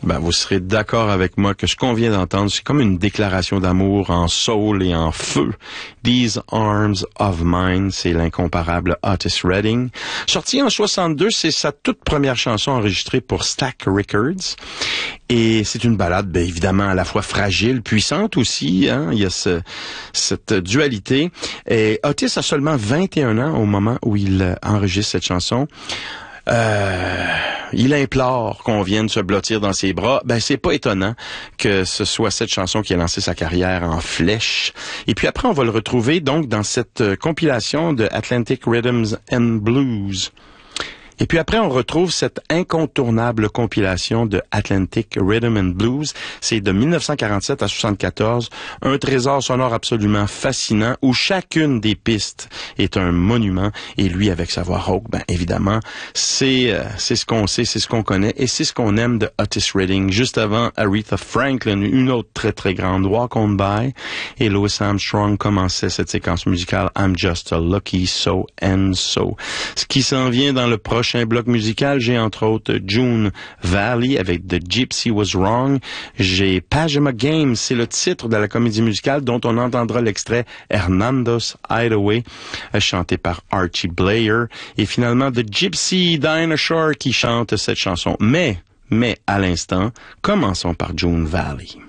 Ben, vous serez d'accord avec moi que ce qu'on vient d'entendre, c'est comme une déclaration d'amour en soul et en feu. These Arms of Mine, c'est l'incomparable Otis Redding. Sorti en 62, c'est sa toute première chanson enregistrée pour Stax Records. Et c'est une ballade, bien évidemment, à la fois fragile, puissante aussi, hein. Il y a cette dualité. Et Otis a seulement 21 ans au moment où il enregistre cette chanson. Il implore qu'on vienne se blottir dans ses bras. Ben, c'est pas étonnant que ce soit cette chanson qui a lancé sa carrière en flèche. Et puis après, on va le retrouver donc dans cette compilation de Atlantic Rhythms and Blues. Et puis après, on retrouve cette incontournable compilation de Atlantic Rhythm and Blues. C'est de 1947 à 74, un trésor sonore absolument fascinant où chacune des pistes est un monument. Et lui, avec sa voix rauque, ben évidemment, c'est ce qu'on sait, c'est ce qu'on connaît et c'est ce qu'on aime de Otis Redding. Juste avant, Aretha Franklin, une autre très très grande, Walk On By, et Louis Armstrong commençait cette séquence musicale I'm Just a Lucky So and So. Ce qui s'en vient dans le prochain bloc musical, j'ai entre autres June Valley avec The Gypsy Was Wrong. J'ai Pajama Game, c'est le titre de la comédie musicale dont on entendra l'extrait Hernando's Hideaway, chanté par Archie Blair. Et finalement, The Gypsy Dinah Shore qui chante cette chanson. Mais à l'instant, commençons par June Valley.